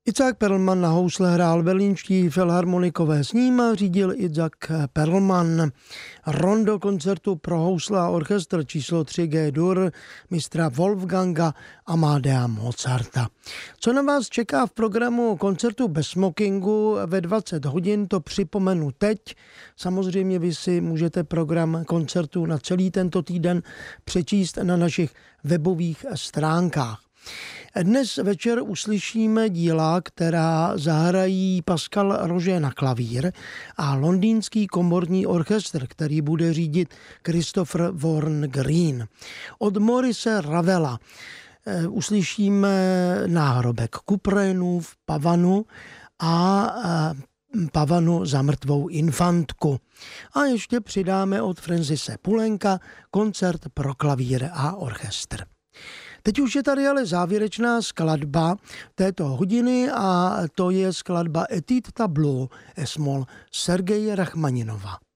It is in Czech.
Itzhak Perlman na housle hrál berlínští filharmonikové, s ním řídil Itzhak Perlman. Rondo koncertu pro housle a orchestr číslo 3 G-dur mistra Wolfganga Amadea Mozarta. Co na vás čeká v programu koncertu bez smokingu ve 20 hodin, to připomenu teď. Samozřejmě vy si můžete program koncertu na celý tento týden přečíst na našich webových stránkách. Dnes večer uslyšíme díla, která zahrají Pascal Roger na klavír a londýnský komorní orchestr, který bude řídit Christopher Warren Green. Od Maurice Ravela uslyšíme náhrobek Kuprénův Pavanu a Pavanu za mrtvou infantku. A ještě přidáme od Francise Poulenca koncert pro klavír a orchestr. Teď už je tady ale závěrečná skladba této hodiny a to je skladba Etude tableau es moll Sergeje Rachmaninova.